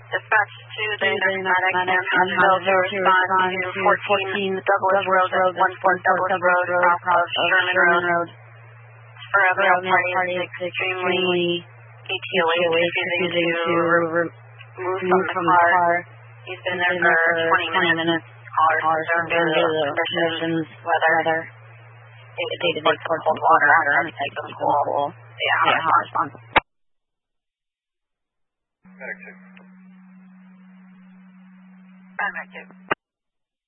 Dispatch to the Intermatic and Huntsville to respond to 14 Douglas Road, 14 Douglas Road, south of Sherman Road. For a male party is extremely ETOH, refusing to move from the car. He's been there for 20 minutes. Callers concerned due to the conditions, weather. They pour cold water on the type of pool. Yeah, not responsible. Medic 2. Medic 2.